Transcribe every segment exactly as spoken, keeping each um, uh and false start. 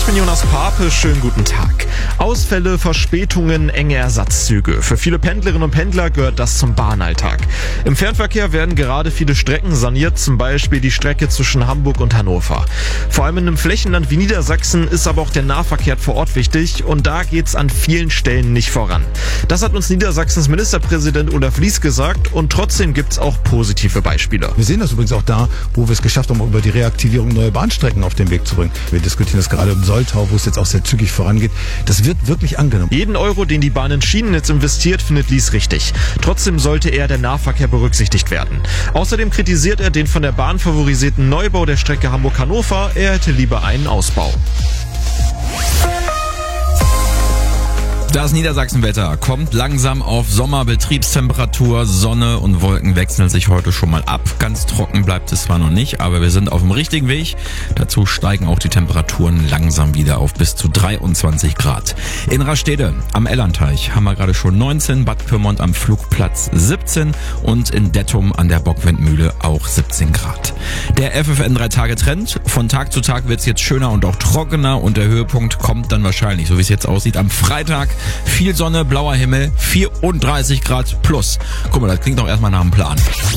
bin Jonas Pape, schönen guten Tag. Ausfälle, Verspätungen, enge Ersatzzüge. Für viele Pendlerinnen und Pendler gehört das zum Bahnalltag. Im Fernverkehr werden gerade viele Strecken saniert, zum Beispiel die Strecke zwischen Hamburg und Hannover. Vor allem in einem Flächenland wie Niedersachsen ist aber auch der Nahverkehr vor Ort wichtig und da geht's an vielen Stellen nicht voran. Das hat uns Niedersachsens Ministerpräsident Olaf Lies gesagt und trotzdem gibt's auch positive Beispiele. Wir sehen das übrigens auch da, wo wir es geschafft haben, über die Reaktivierung neuer Bahnstrecken auf den Weg zu bringen. Wir diskutieren das gerade im Soltau, wo es jetzt auch sehr zügig vorangeht. Das wird wirklich angenommen. Jeden Euro, den die Bahn in Schienennetz investiert, findet Lies richtig. Trotzdem sollte eher der Nahverkehr berücksichtigt werden. Außerdem kritisiert er den von der Bahn favorisierten Neubau der Strecke Hamburg-Hannover. Er hätte lieber einen Ausbau. Das Niedersachsenwetter kommt langsam auf Sommerbetriebstemperatur. Sonne und Wolken wechseln sich heute schon mal ab. Ganz trocken bleibt es zwar noch nicht, aber wir sind auf dem richtigen Weg. Dazu steigen auch die Temperaturen langsam wieder auf bis zu dreiundzwanzig Grad. In Rastede am Ellernteich haben wir gerade schon neunzehn, Bad Pyrmont am Flugplatz siebzehn und in Dettum an der Bockwindmühle auch siebzehn Grad. Der F F N drei Tage Trend. Von Tag zu Tag wird es jetzt schöner und auch trockener und der Höhepunkt kommt dann wahrscheinlich, so wie es jetzt aussieht, am Freitag. Viel Sonne, blauer Himmel, vierunddreißig Grad plus. Guck mal, das klingt doch erstmal nach einem Plan.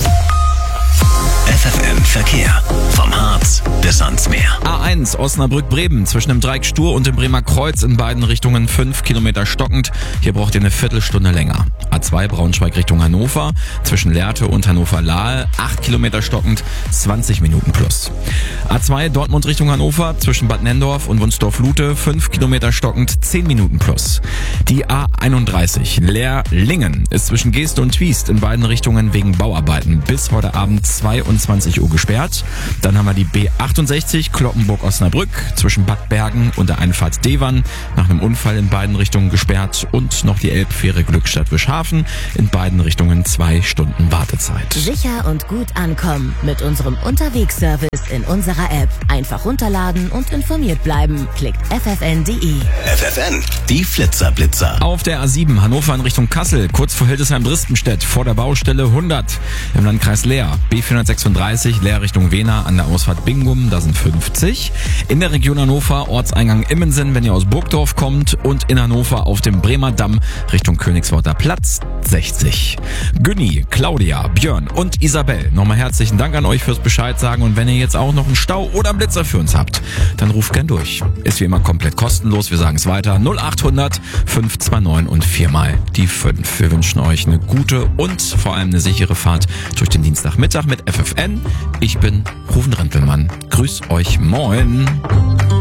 F F N Verkehr. Vom Harz bis ans Meer. A eins Osnabrück-Bremen zwischen dem Dreieck Stur und dem Bremer Kreuz in beiden Richtungen fünf Kilometer stockend. Hier braucht ihr eine Viertelstunde länger. A zwei Braunschweig Richtung Hannover zwischen Lehrte und Hannover-Lahe acht Kilometer stockend, zwanzig Minuten plus. A zwei Dortmund Richtung Hannover zwischen Bad Nenndorf und Wunsdorf-Lute fünf Kilometer stockend, zehn Minuten plus. Die A einunddreißig Leer-Lingen ist zwischen Geest und Twiest in beiden Richtungen wegen Bauarbeiten bis heute Abend zweiundzwanzig Uhr gesperrt. Dann haben wir die B achtundsechzig Cloppenburg-Osnabrück zwischen Bad Bergen und der Einfahrt Devern nach einem Unfall in beiden Richtungen gesperrt und noch die Elbfähre Glückstadt-Wischhafen in beiden Richtungen zwei Stunden Wartezeit. Sicher und gut ankommen mit unserem Unterwegsservice in unserer App. Einfach runterladen und informiert bleiben. Klickt f f n punkt d e. F F N, die Flitzerblitzer. Auf der A sieben Hannover in Richtung Kassel, kurz vor Hildesheim-Dristenstedt, vor der Baustelle hundert. Im Landkreis Leer, B vierhundertsechsunddreißig, Leer Richtung Wehner an der Ausfahrt Bingum, da sind fünfzig. In der Region Hannover, Ortseingang Immensen, wenn ihr aus Burgdorf kommt. Und in Hannover auf dem Bremer Damm Richtung Königsworter Platz, sechzig. Günni, Claudia, Björn und Isabel, nochmal herzlichen Dank an euch fürs Bescheid sagen. Und wenn ihr jetzt auch noch einen Stau oder einen Blitzer für uns habt, dann ruft gern durch. Ist wie immer komplett kostenlos, wir sagen es weiter. null achthundert fünf zwei neun und viermal die fünf. Wir wünschen euch eine gute und vor allem eine sichere Fahrt durch den Dienstagmittag mit F F N. Ich bin Rufen Rempelmann. Grüß euch, moin.